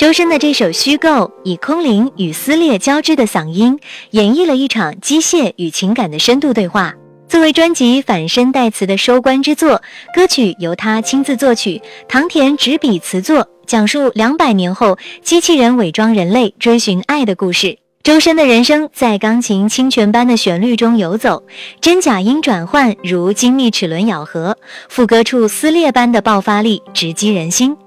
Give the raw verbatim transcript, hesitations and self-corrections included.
周深的这首《虚构》以空灵与撕裂交织的嗓音，演绎了一场机械与情感的深度对话。作为专辑反身代词的收官之作，歌曲由他亲自作曲，唐田执笔词作，讲述两百年后机器人伪装人类追寻爱的故事。周深的人生在钢琴清泉般的旋律中游走，真假音转换如精密齿轮咬合，副歌处撕裂般的爆发力直击人心。